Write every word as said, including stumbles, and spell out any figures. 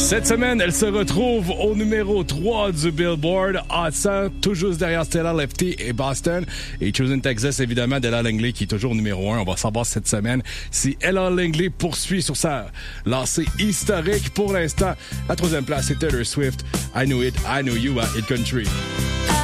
Cette semaine, elle se retrouve au numéro trois du Billboard Hot cent, tout juste derrière Stella Lefty et Boston. Et Choosing Texas, évidemment, d'Ella Langley, qui est toujours numéro un. On va savoir cette semaine si Ella Langley poursuit sur sa lancée historique. Pour l'instant, la troisième place, c'est Taylor Swift. I Knew It, I Know You à Hit Country.